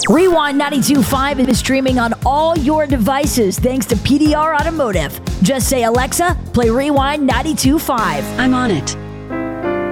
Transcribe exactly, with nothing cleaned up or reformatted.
Rewind ninety-two point five is streaming on all your devices thanks to P D R Automotive. Just say, Alexa, play Rewind ninety-two point five. I'm on it.